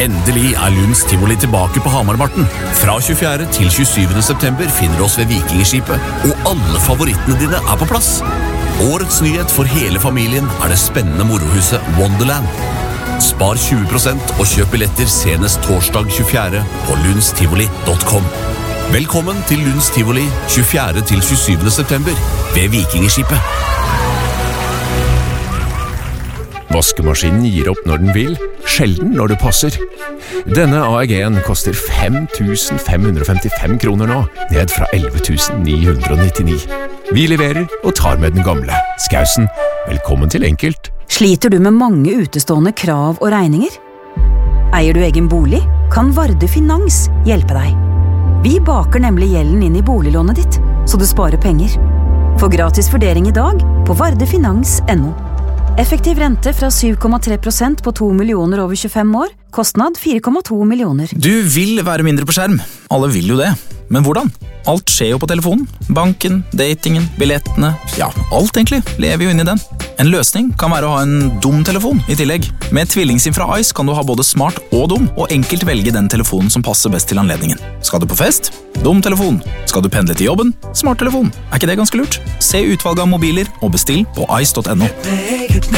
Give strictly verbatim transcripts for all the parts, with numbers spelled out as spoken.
Endelig er Lunds Tivoli tilbake på Hamarmarten. Fra tjuefjerde til tjuesyvende september finner du oss ved Vikingskipet, og alle favorittene dine er på plass. Årets nyhet for hele familien er det spennende morohuset Wonderland. Spar tjue prosent og kjøp billetter senest torsdag tjuefjerde på lundstivoli punktum com. Velkommen til Lunds Tivoli tjuefjerde til tjuesyvende september ved Vikingskipet. Vaskemaskinen gir opp når den vil, sjelden når det passer. Denne A E G-en koster fem tusen fem hundre og femtifem kroner nå, ned fra elleve tusen ni hundre og nittini. Vi leverer og tar med den gamle. Skausen, velkommen til Enkelt. Sliter du med mange utestående krav og regninger? Eier du egen bolig? Kan Varde Finans hjelpe deg? Vi baker nemlig gjelden inn i boliglånet ditt, så du sparer penger. Få gratis vurdering i dag på vardefinans punktum no. Effektiv rente fra syv komma tre prosent på to millioner over tjuefem år, kostnad fire komma to millioner. Du vil være mindre på skjerm. Alle vil jo det. Men hvordan? Alt skjer jo på telefonen. Banken, datingen, billettene, ja, alt egentlig lever jo inn i den. En løsning kan være å ha en dum telefon i tillegg. Med tvillingsim fra Ice kan du ha både smart og dum, og enkelt velge den telefonen som passer best til anledningen. Skal du på fest? Dum telefon. Skal du pendle til jobben? Smart telefon. Er ikke det ganske lurt? Se utvalget av mobiler og bestill på ice punktum no.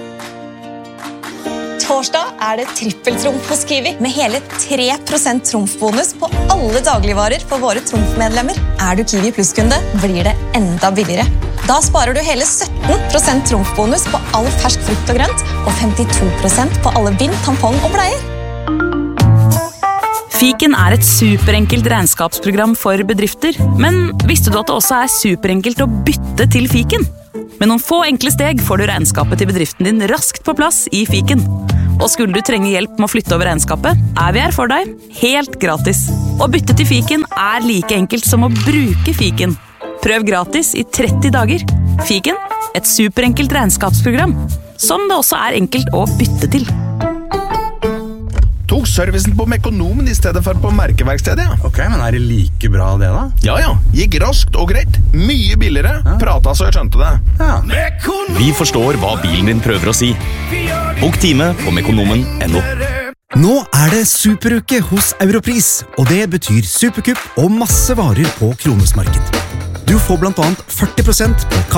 Torsdag er det trippeltrumf hos Kiwi, med hele tre prosent trumfbonus på alle dagligvarer for våre trumfmedlemmer. Er du Kiwi Plus-kunde, blir det enda billigere. Da sparer du hele sytten prosent trumfbonus på all fersk frukt og grønt, og femtito prosent på alle bind, tampong og bleier. Fiken er et superenkelt regnskapsprogram for bedrifter, men visste du at det også er superenkelt å bytte til Fiken? Med noen få enkle steg får du regnskapet til bedriften din raskt på plass i Fiken. Og skulle du trenge hjelp med å flytte over regnskapet, er vi her for deg, helt gratis. Å bytte til Fiken er like enkelt som å bruke Fiken. Prøv gratis i tretti dager. Fiken, et superenkelt regnskapsprogram, som det også er enkelt å bytte til. Tok servicen på Mekonomen i stedet for på merkeverkstedet, ja. Ok, men er det like bra det da? Ja, ja. Gikk raskt og greit. Mye billigere. Ja. Prata så jeg skjønte det. Ja. Vi forstår hva bilen din prøver å si. Bok time på mekonomen punktum no. Nå er det superuke hos Europris, og det betyr superkupp og masse varer på Kronesmarked. Du får blant annet førti prosent på